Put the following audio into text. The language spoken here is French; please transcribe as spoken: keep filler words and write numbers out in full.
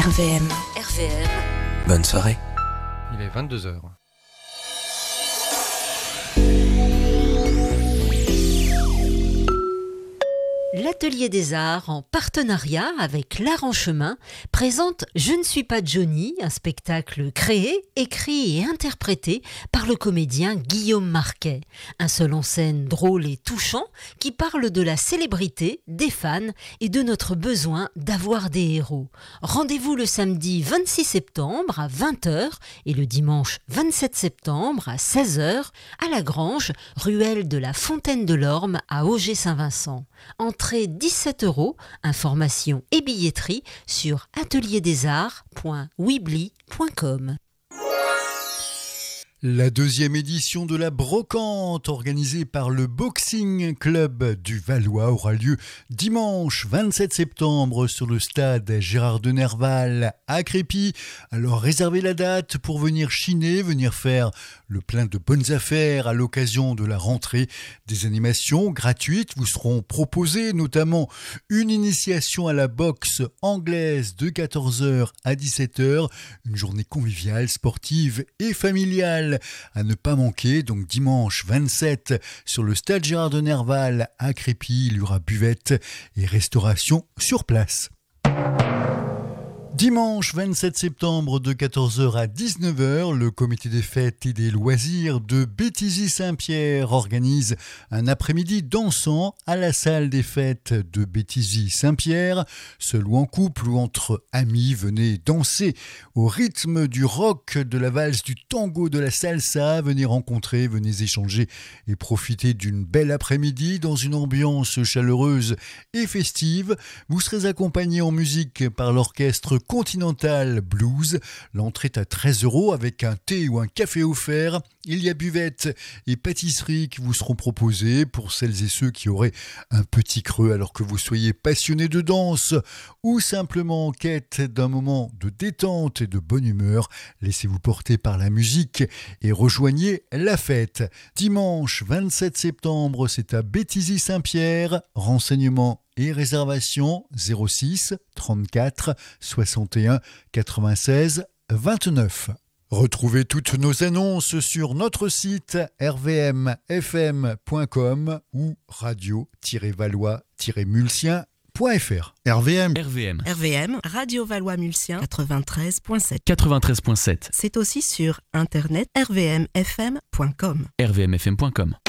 R V M. R V M. Bonne soirée. Il est vingt-deux heures. L'Atelier des Arts, en partenariat avec l'Art en Chemin, présente Je ne suis pas Johnny, un spectacle créé, écrit et interprété par le comédien Guillaume Marquet. Un seul en scène drôle et touchant qui parle de la célébrité, des fans et de notre besoin d'avoir des héros. Rendez-vous le samedi vingt-six septembre à vingt heures et le dimanche vingt-sept septembre à seize heures à la Grange, ruelle de la Fontaine de l'Orme à Auger-Saint-Vincent. Entrée dix-sept euros, information et billetterie sur atelier des arts point weebly point com. La deuxième édition de la Brocante, organisée par le Boxing Club du Valois, aura lieu dimanche vingt-sept septembre sur le stade Gérard de Nerval à Crépy. Alors réservez la date pour venir chiner, venir faire le plein de bonnes affaires à l'occasion de la rentrée. Des animations gratuites vous seront proposées, notamment une initiation à la boxe anglaise de quatorze heures à dix-sept heures, une journée conviviale, sportive et familiale à ne pas manquer. Donc dimanche vingt-sept sur le stade Gérard de Nerval à Crépy, il y aura buvette et restauration sur place. Dimanche vingt-sept septembre de quatorze heures à dix-neuf heures, le comité des fêtes et des loisirs de Béthisy-Saint-Pierre organise un après-midi dansant à la salle des fêtes de Béthisy-Saint-Pierre. Seul ou en couple ou entre amis, venez danser au rythme du rock, de la valse, du tango, de la salsa. Venez rencontrer, venez échanger et profiter d'une belle après-midi dans une ambiance chaleureuse et festive. Vous serez accompagné en musique par l'orchestre Continental Blues. L'entrée est à treize euros avec un thé ou un café offert. Il y a buvette et pâtisserie qui vous seront proposées pour celles et ceux qui auraient un petit creux alors que vous soyez passionné de danse ou simplement en quête d'un moment de détente et de bonne humeur. Laissez-vous porter par la musique et rejoignez la fête. Dimanche vingt-sept septembre, c'est à Béthisy-Saint-Pierre. Renseignements et réservation zéro six trente-quatre soixante et un quatre-vingt-seize vingt-neuf. Retrouvez toutes nos annonces sur notre site r v m f m point com ou radio-valois-mulsien point f r. R V M. R V M. R V M, Radio Valois Mulsien, quatre-vingt-treize point sept. quatre-vingt-treize point sept. C'est aussi sur internet r v m f m point com. r v m f m point com.